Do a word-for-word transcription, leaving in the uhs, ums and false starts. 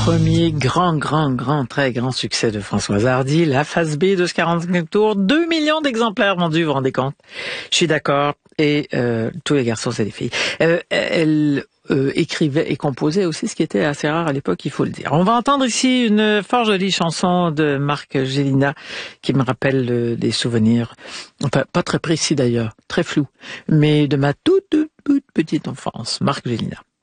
Premier grand, grand, grand, très grand succès de Françoise Hardy, la phase B de ce quarante-cinq tours, deux millions d'exemplaires vendus, vous vous rendez compte? Je suis d'accord. Et euh, tous les garçons, c'est des filles. Euh, elle euh, écrivait et composait aussi, ce qui était assez rare à l'époque, il faut le dire. On va entendre ici une fort jolie chanson de Marc Gélina qui me rappelle euh, des souvenirs, enfin pas très précis d'ailleurs, très flou, mais de ma toute, toute, toute petite enfance. Marc Gélina.